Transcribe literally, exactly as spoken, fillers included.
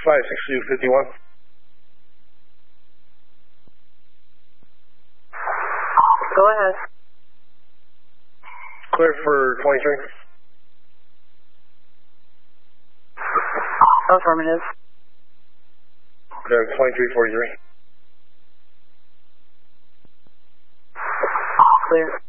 five six two fifty-one. Go ahead. Clear for twenty-three. Affirmative. Clear twenty-three forty-three. Clear.